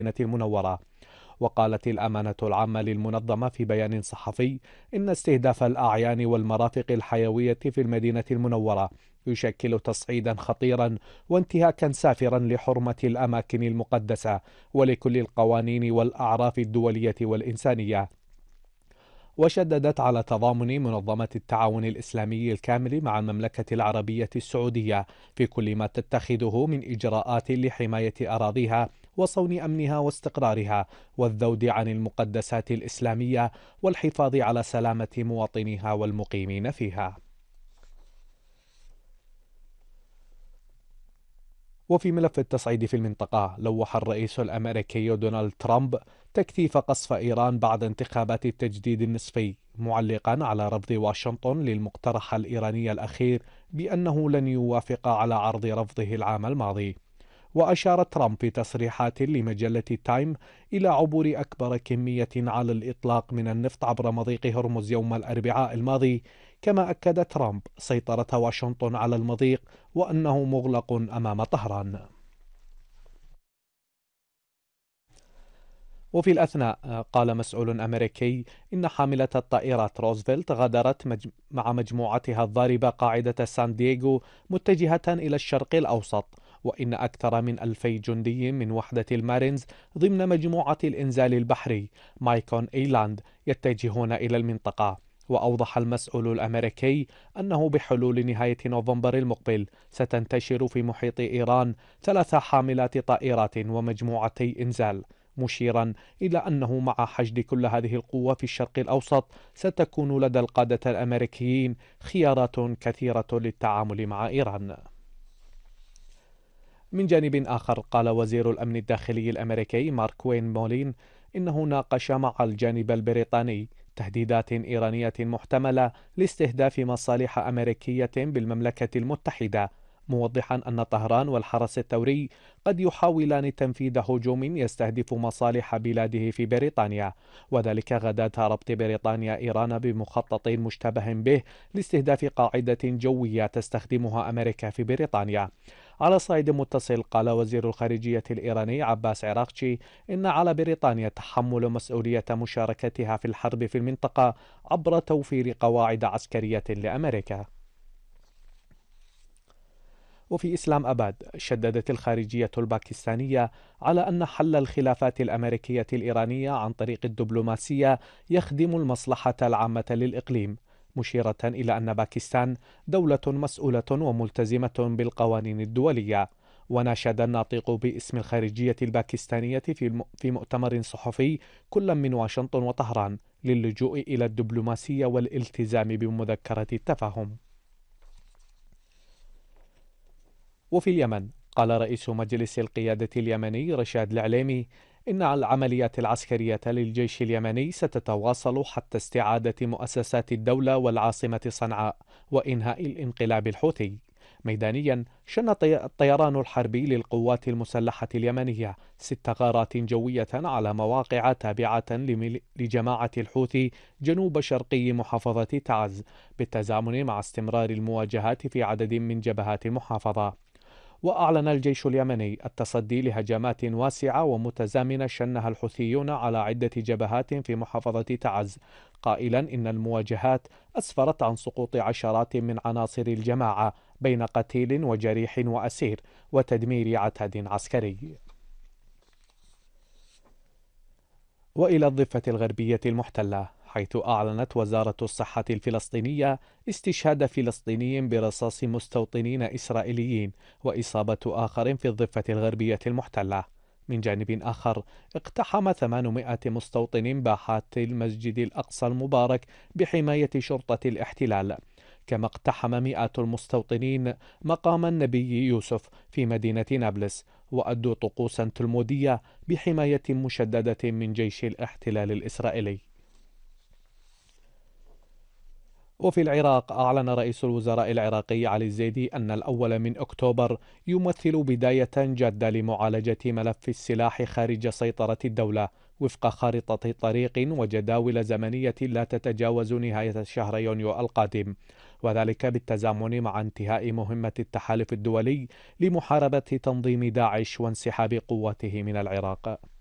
المنورة. وقالت الأمانة العامة للمنظمة في بيان صحفي إن استهداف الأعيان والمرافق الحيوية في المدينة المنورة يشكل تصعيدا خطيرا وانتهاكا سافرا لحرمة الأماكن المقدسة ولكل القوانين والأعراف الدولية والإنسانية. وشددت على تضامن منظمة التعاون الإسلامي الكامل مع المملكة العربية السعودية في كل ما تتخذه من إجراءات لحماية أراضيها وصون أمنها واستقرارها والذود عن المقدسات الإسلامية والحفاظ على سلامة مواطنيها والمقيمين فيها. وفي ملف التصعيد في المنطقة، لوح الرئيس الأمريكي دونالد ترامب تكثيف قصف إيران بعد انتخابات التجديد النصفي، معلقا على رفض واشنطن للمقترح الإيراني الأخير بأنه لن يوافق على عرض رفضه العام الماضي. وأشار ترامب في تصريحات لمجلة تايم إلى عبور أكبر كمية على الإطلاق من النفط عبر مضيق هرمز يوم الأربعاء الماضي، كما أكد ترامب سيطرة واشنطن على المضيق وأنه مغلق أمام طهران. وفي الأثناء قال مسؤول أمريكي إن حاملة الطائرات روزفلت غادرت مع مجموعتها الضاربة قاعدة سان دييغو متجهة إلى الشرق الأوسط، وإن أكثر من 2000 جندي من وحدة المارينز ضمن مجموعة الإنزال البحري مايكون إيلاند يتجهون إلى المنطقة. وأوضح المسؤول الأمريكي أنه بحلول نهاية نوفمبر المقبل ستنتشر في محيط إيران 3 حاملات طائرات ومجموعتي إنزال، مشيرا إلى أنه مع حشد كل هذه القوة في الشرق الأوسط ستكون لدى القادة الأمريكيين خيارات كثيرة للتعامل مع إيران. من جانب آخر، قال وزير الأمن الداخلي الأمريكي مارك وين مولين إنه ناقش مع الجانب البريطاني تهديدات إيرانية محتملة لاستهداف مصالح أمريكية بالمملكة المتحدة، موضحا أن طهران والحرس الثوري قد يحاولان تنفيذ هجوم يستهدف مصالح بلاده في بريطانيا، وذلك غداة ربط بريطانيا إيران بمخطط مشتبه به لاستهداف قاعدة جوية تستخدمها أمريكا في بريطانيا. على صعيد متصل، قال وزير الخارجية الإيراني عباس عراقچي إن على بريطانيا تحمل مسؤولية مشاركتها في الحرب في المنطقة عبر توفير قواعد عسكرية لأمريكا. وفي إسلام أباد، شددت الخارجية الباكستانية على أن حل الخلافات الأمريكية الإيرانية عن طريق الدبلوماسية يخدم المصلحة العامة للإقليم، مشيرة إلى أن باكستان دولة مسؤولة وملتزمة بالقوانين الدولية. وناشد الناطق باسم الخارجية الباكستانية في مؤتمر صحفي كل من واشنطن وطهران للجوء إلى الدبلوماسية والالتزام بمذكرة التفاهم. وفي اليمن، قال رئيس مجلس القيادة اليمني رشاد العليمي إن العمليات العسكرية للجيش اليمني ستتواصل حتى استعادة مؤسسات الدولة والعاصمة صنعاء وإنهاء الانقلاب الحوثي. ميدانيا، شن الطيران الحربي للقوات المسلحة اليمنية 6 غارات جوية على مواقع تابعة لجماعة الحوثي جنوب شرقي محافظة تعز، بالتزامن مع استمرار المواجهات في عدد من جبهات المحافظة. وأعلن الجيش اليمني التصدي لهجمات واسعة ومتزامنة شنها الحوثيون على عدة جبهات في محافظة تعز، قائلا إن المواجهات أسفرت عن سقوط عشرات من عناصر الجماعة بين قتيل وجريح وأسير وتدمير عتاد عسكري. وإلى الضفة الغربية المحتلة، حيث أعلنت وزارة الصحة الفلسطينية استشهاد فلسطيني برصاص مستوطنين إسرائيليين وإصابة آخر في الضفة الغربية المحتلة. من جانب آخر، اقتحم 800 مستوطن باحات المسجد الأقصى المبارك بحماية شرطة الاحتلال، كما اقتحم مئات المستوطنين مقام النبي يوسف في مدينة نابلس وأدوا طقوسا تلمودية بحماية مشددة من جيش الاحتلال الإسرائيلي. وفي العراق، أعلن رئيس الوزراء العراقي علي الزيدي أن الأول من أكتوبر يمثل بداية جادة لمعالجة ملف السلاح خارج سيطرة الدولة وفق خارطة طريق وجداول زمنية لا تتجاوز نهاية شهر يونيو القادم، وذلك بالتزامن مع انتهاء مهمة التحالف الدولي لمحاربة تنظيم داعش وانسحاب قواته من العراق.